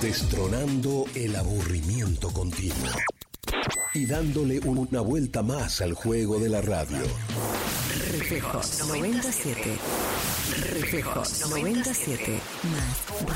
Destronando el aburrimiento continuo y dándole una vuelta más al juego de la radio. Reflejos 97. Reflejos 97. Más